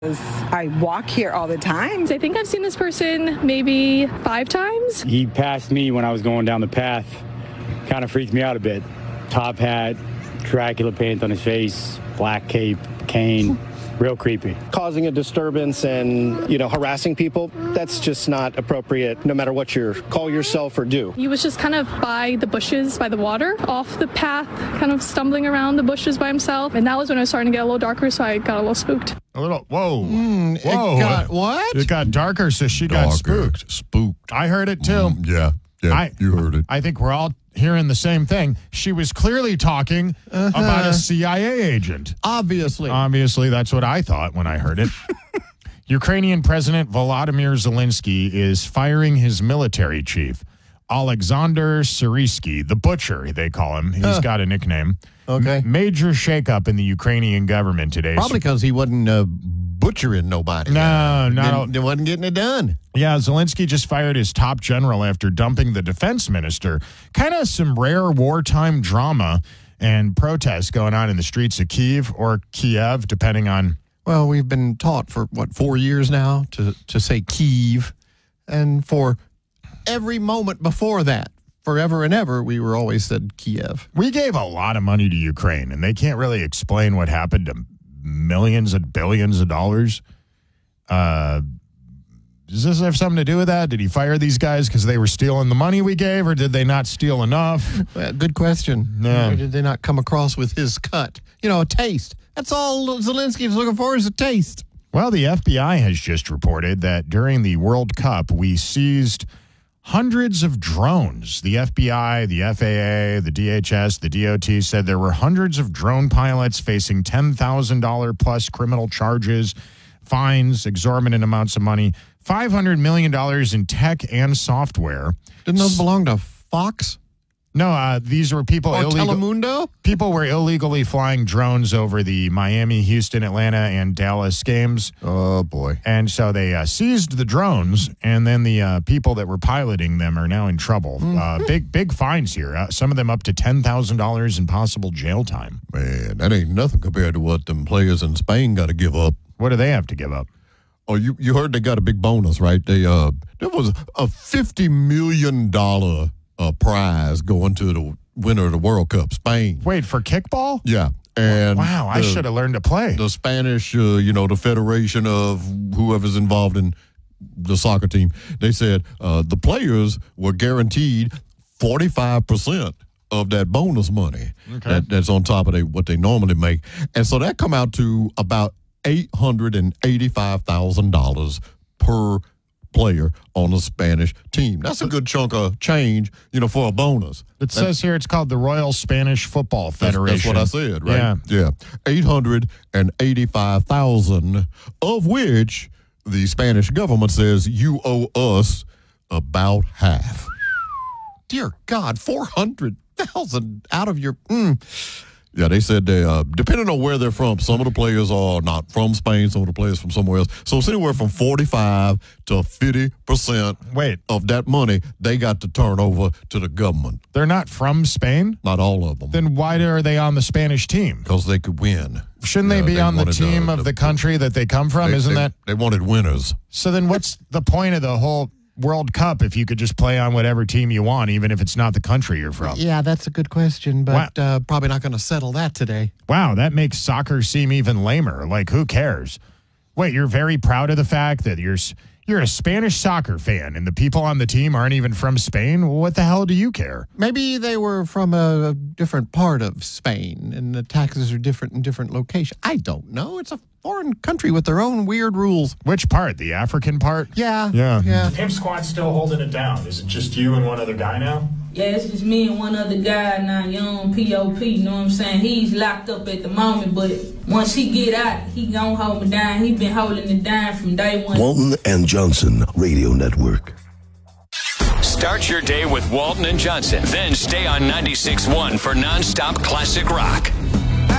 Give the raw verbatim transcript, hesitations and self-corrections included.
I walk here all the time. I think I've seen this person maybe five times. He passed me when I was going down the path. Kind of freaked me out a bit. Top hat, Dracula paint on his face, black cape, cane. Real creepy. Causing a disturbance and, you know, harassing people, that's just not appropriate no matter what you call yourself or do. He was just kind of by the bushes, by the water, off the path, kind of stumbling around the bushes by himself. And that was when it was starting to get a little darker, so I got a little spooked. A little, whoa. Mm, whoa. It got what? It got darker, so she got Darker. spooked. Spooked. I heard it too. Mm, yeah, yeah, I, you heard it. I think we're all hearing the same thing. She was clearly talking uh-huh. about a C I A agent. Obviously. Obviously, that's what I thought when I heard it. Ukrainian President Volodymyr Zelensky is firing his military chief, Alexander Syrsky, the Butcher, they call him. He's uh, got a nickname. Okay. M- major shakeup in the Ukrainian government today. Probably because he wasn't uh, butchering nobody. No, no. He wasn't getting it done. Yeah, Zelensky just fired his top general after dumping the defense minister. Kind of some rare wartime drama and protests going on in the streets of Kyiv or Kiev, depending on... Well, we've been taught for, what, four years now to, to say Kyiv. And for every moment before that, forever and ever, we were always said Kiev. We gave a lot of money to Ukraine, and they can't really explain what happened to millions and billions of dollars. Uh, does this have something to do with that? Did he fire these guys because they were stealing the money we gave, or did they not steal enough? Well, good question. Yeah. Or did they not come across with his cut? You know, a taste. That's all Zelensky's looking for is a taste. Well, the F B I has just reported that during the World Cup, we seized hundreds of drones. The F B I, the F A A, the D H S, the D O T said there were hundreds of drone pilots facing ten thousand dollars plus criminal charges, fines, exorbitant amounts of money, five hundred million dollars in tech and software. Didn't those belong to Fox? No, uh, these were people or illegal. Telemundo? People were illegally flying drones over the Miami, Houston, Atlanta, and Dallas games. Oh, boy. And so they uh, seized the drones, and then the uh, people that were piloting them are now in trouble. Mm-hmm. Uh, big, big fines here. Uh, some of them up to ten thousand dollars in possible jail time. Man, that ain't nothing compared to what them players in Spain got to give up. What do they have to give up? Oh, you, you heard they got a big bonus, right? They uh, there was a fifty million dollars uh, prize going to the winner of the World Cup, Spain. Wait, for kickball? Yeah. And wow, I should have learned to play. The Spanish, uh, you know, the federation of whoever's involved in the soccer team, they said uh, the players were guaranteed forty-five percent of that bonus money. Okay. That, that's on top of they, what they normally make. And so that come out to about eight hundred eighty-five thousand dollars per player on the Spanish team. That's a good chunk of change, you know, for a bonus. It that's, says here it's called the Royal Spanish Football Federation. That's, that's what I said, right? Yeah. Yeah. eight hundred eighty-five thousand dollars, of which the Spanish government says you owe us about half. Dear God, four hundred thousand dollars out of your... Mm. Yeah, they said they, uh, depending on where they're from, some of the players are not from Spain, some of the players from somewhere else. So it's anywhere from forty-five to fifty percent Wait. of that money they got to turn over to the government. They're not from Spain? Not all of them. Then why are they on the Spanish team? Because they could win. Shouldn't yeah, they be they on the team uh, of the, the country that they come from? They, Isn't they, that? They wanted winners. So then what's the point of the whole World Cup if you could just play on whatever team you want, even if it's not the country you're from? Yeah, that's a good question, but wow. uh, probably not going to settle that today. Wow, that makes soccer seem even lamer. Like, who cares? Wait, you're very proud of the fact that you're you're a Spanish soccer fan and the people on the team aren't even from Spain? What the hell do you care? Maybe they were from a different part of Spain and the taxes are different in different locations. I don't know. It's a foreign country with their own weird rules. Which part? The African part? Yeah. Yeah. yeah. The Pimp Squad's still holding it down. Is it just you and one other guy now? Yeah, it's just me and one other guy now, young P O P, you know what I'm saying? He's locked up at the moment, but once he get out, he gonna hold me down. He been holding it down from day one. Walton and Johnson Radio Network. Start your day with Walton and Johnson. Then stay on ninety-six point one for nonstop classic rock.